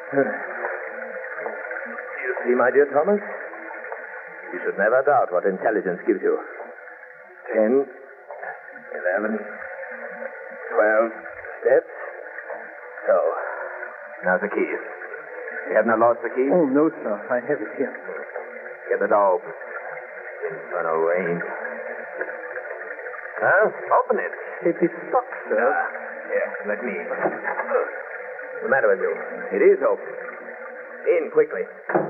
You see, my dear Thomas, you should never doubt what intelligence gives you. 10, 11, 12 steps. So, now's the key. You have not lost the key? Oh, no, sir. I have it here. Get the door open. Infernal rain. Huh? Open it. It is stuck, sir. Here, let me. What's the matter with you? It is open. In, quickly.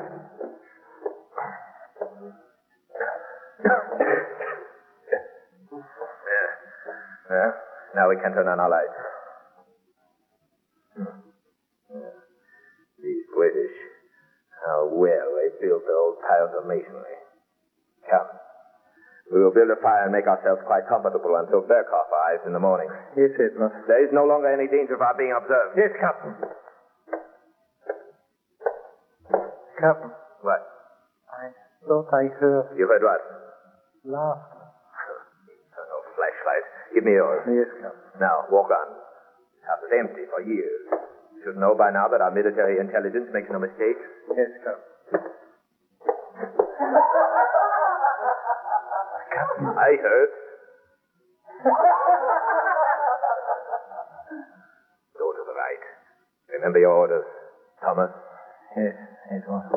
Well, now we can turn on our lights. These British, how well they built the old piles of masonry. Come. We will build a fire and make ourselves quite comfortable until Berkoff arrives in the morning. Yes, Edmund. There is no longer any danger of our being observed. Yes, Captain. Captain. What? I thought I heard You heard what? laughter. No flashlight. Give me yours. Yes, Captain. Now, walk on. House is empty for years. You should know by now that our military intelligence makes no mistakes. Yes, Captain. I heard. Go to the right. Remember your orders, Thomas. Yes, Edward.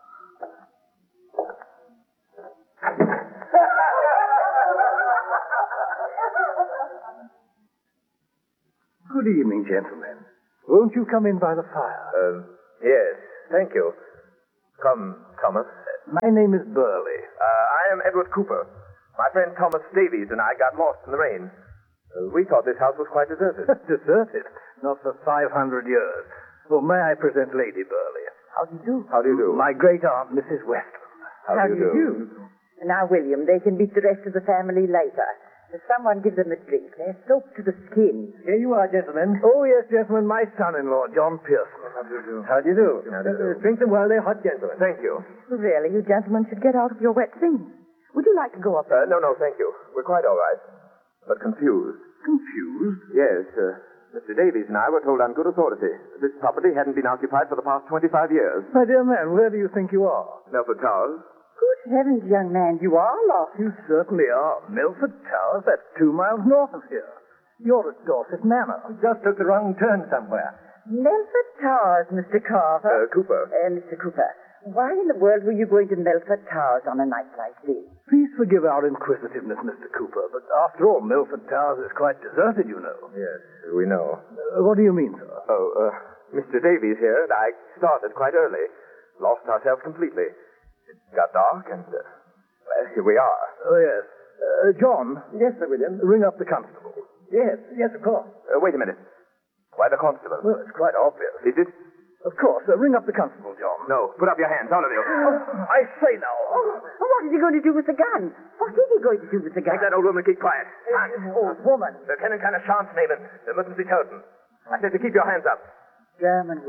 Good evening, gentlemen. Won't you come in by the fire? Yes, thank you. Come, Thomas. My name is Burley. I am Edward Cooper. My friend Thomas Davies and I got lost in the rain. We thought this house was quite deserted. Deserted? Not for 500 years. Well, may I present Lady Burley? How do you do? How do you do? My great-aunt, Mrs. Westland. How do you do? Now, William, they can beat the rest of the family later. If someone gives them a drink, they're soaked to the skin. Here you are, gentlemen. Oh, yes, gentlemen, my son-in-law, John Pearson. How do you do? How do you do? How do you do? Drink them while they're hot, gentlemen. Thank you. Really, you gentlemen should get out of your wet things. Would you like to go up? No, thank you. We're quite all right. But confused. Confused? Yes, Mr. Davies and I were told on good authority that this property hadn't been occupied for the past 25 years. My dear man, where do you think you are? Melford Towers. Good heavens, young man, you are lost. You certainly are. Milford Towers, that's 2 miles north of here. You're at Dorset Manor. We just took the wrong turn somewhere. Melford Towers, Mr. Carver. Cooper. Mr. Cooper, why in the world were you going to Melford Towers on a night like this? Please forgive our inquisitiveness, Mr. Cooper, but after all, Milford Towers is quite deserted, you know. Yes, we know. What do you mean, sir? Oh, Mr. Davies here and I started quite early. Lost ourselves completely. It got dark and, well, here we are. Oh, yes. John? Yes, Sir William. Ring up the constable. Yes, of course. Wait a minute. Why the constable? Well, it's quite obvious. Is it? Of course. Ring up the constable, John. No, put up your hands, all of you. I say now. What is he going to do with the gun? What is he going to do with the gun? Make that old woman keep quiet. Old woman. Lieutenant Colonel Chance, Nayland. There mustn't be toten. I said to keep your hands up. German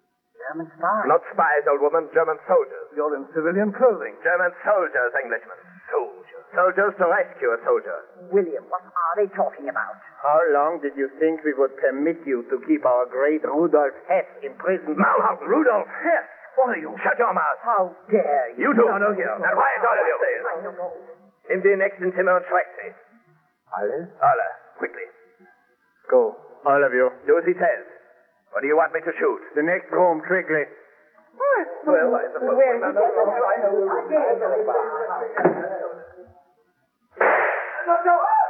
spies. Not spies, old woman. German soldiers. You're in civilian clothing. German soldiers, Englishmen. Soldiers to rescue a soldier. William, what are they talking about? How long did you think we would permit you to keep our great Rudolf Hess imprisoned? Now, Rudolf Hess! What are you? Shut your mouth. How dare you? You two. No, here. Now, quiet, all of you. In the next in Zimmer and Schweitzer. Alle, quickly. Go, all of you. Do as he says. What do you want me to shoot? The next room, quickly. Well, I suppose... Where is he? No.